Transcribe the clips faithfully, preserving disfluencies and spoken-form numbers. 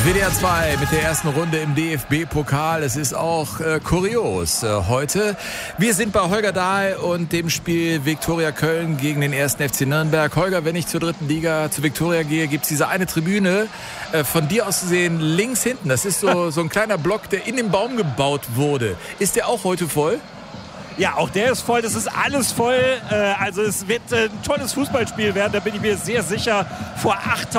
W D R zwei mit der ersten Runde im D F B-Pokal. Es ist auch äh, kurios äh, heute. Wir sind bei Holger Dahl und dem Spiel Viktoria Köln gegen den ersten F C Nürnberg. Holger, wenn ich zur dritten Liga, zu Viktoria gehe, gibt es diese eine Tribüne, äh, von dir aus zu sehen, links hinten. Das ist so, so ein kleiner Block, der in den Baum gebaut wurde. Ist der auch heute voll? Ja, auch der ist voll, das ist alles voll. Also es wird ein tolles Fußballspiel werden, da bin ich mir sehr sicher, vor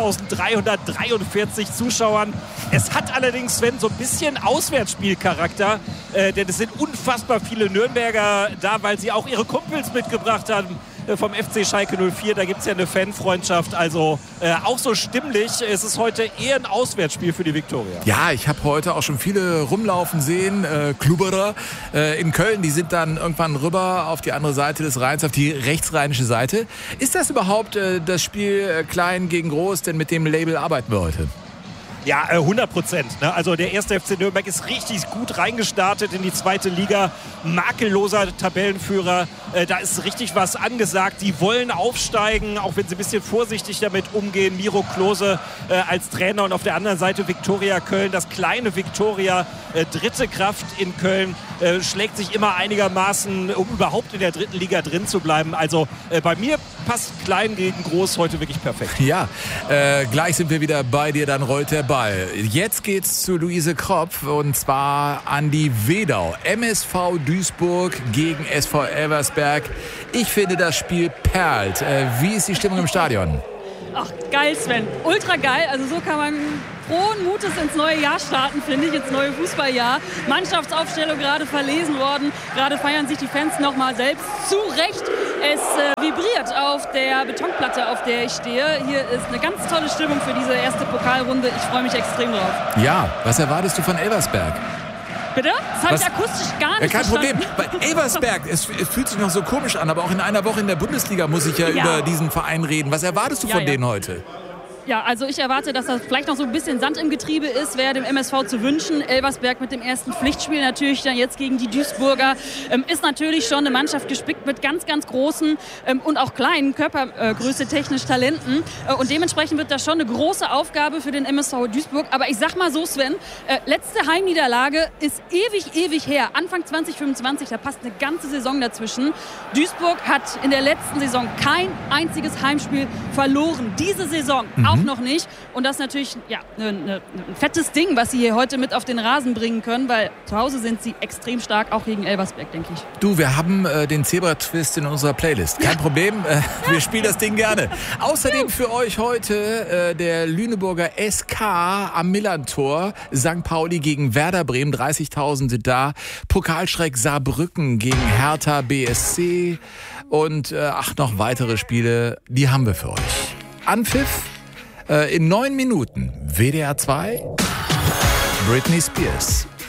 achttausenddreihundertdreiundvierzig Zuschauern. Es hat allerdings, Sven, so ein bisschen Auswärtsspielcharakter, denn es sind unfassbar viele Nürnberger da, weil sie auch ihre Kumpels mitgebracht haben vom F C Schalke null vier. Da gibt es ja eine Fanfreundschaft, also äh, auch so stimmlich. Es ist heute eher ein Auswärtsspiel für die Viktoria. Ja, ich habe heute auch schon viele rumlaufen sehen, äh, Klubberer äh, in Köln. Die sind dann irgendwann rüber auf die andere Seite des Rheins, auf die rechtsrheinische Seite. Ist das überhaupt äh, das Spiel äh, klein gegen groß? Denn mit dem Label arbeiten wir heute. Ja, hundert Prozent. Ne? Also der erste F C Nürnberg ist richtig gut reingestartet in die zweite Liga. Makelloser Tabellenführer. Äh, da ist richtig was angesagt. Die wollen aufsteigen, auch wenn sie ein bisschen vorsichtig damit umgehen. Miro Klose äh, als Trainer und auf der anderen Seite Viktoria Köln. Das kleine Viktoria, äh, dritte Kraft in Köln, äh, schlägt sich immer einigermaßen, um überhaupt in der dritten Liga drin zu bleiben. Also äh, bei mir passt klein gegen groß heute wirklich perfekt. Ja, äh, gleich sind wir wieder bei dir, dann rollt der Ball. Jetzt geht's zu Luise Kropf und zwar an die Wedau. M S V Duisburg gegen S V Elversberg. Ich finde, das Spiel perlt. Äh, wie ist die Stimmung im Stadion? Ach, geil, Sven. Ultra geil. Also so kann man frohen Mutes ins neue Jahr starten, finde ich, ins neue Fußballjahr. Mannschaftsaufstellung gerade verlesen worden. Gerade feiern sich die Fans nochmal selbst zu Recht. Es äh, vibriert auf der Betonplatte, auf der ich stehe. Hier ist eine ganz tolle Stimmung für diese erste Pokalrunde. Ich freue mich extrem drauf. Ja, was erwartest du von Elversberg? Bitte? Das habe ich akustisch gar nicht ja, kein verstanden. Problem. Bei Elversberg, es, es fühlt sich noch so komisch an, aber auch in einer Woche in der Bundesliga muss ich ja, ja. über diesen Verein reden. Was erwartest du ja, von ja. denen heute? Ja, also ich erwarte, dass das vielleicht noch so ein bisschen Sand im Getriebe ist, wäre dem M S V zu wünschen. Elversberg mit dem ersten Pflichtspiel natürlich dann jetzt gegen die Duisburger. Ähm, ist natürlich schon eine Mannschaft gespickt mit ganz, ganz großen ähm, und auch kleinen Körpergröße technisch Talenten. Äh, und dementsprechend wird das schon eine große Aufgabe für den M S V Duisburg. Aber ich sag mal so, Sven, äh, letzte Heimniederlage ist ewig, ewig her. Anfang zwanzig fünfundzwanzig, da passt eine ganze Saison dazwischen. Duisburg hat in der letzten Saison kein einziges Heimspiel verloren. Diese Saison mhm. auch noch nicht. Und das ist natürlich ja, ne, ne, ein fettes Ding, was sie hier heute mit auf den Rasen bringen können, weil zu Hause sind sie extrem stark, auch gegen Elversberg, denke ich. Du, wir haben äh, den Zebra-Twist in unserer Playlist. Kein ja. Problem, äh, wir spielen das Ding gerne. Außerdem für euch heute äh, der Lüneburger S K am Millantor. Sankt Pauli gegen Werder Bremen, dreißigtausend da. Pokalschreck Saarbrücken gegen Hertha B S C. Und äh, ach, noch weitere Spiele, die haben wir für euch. Anpfiff in neun Minuten. W D R zwei, Britney Spears.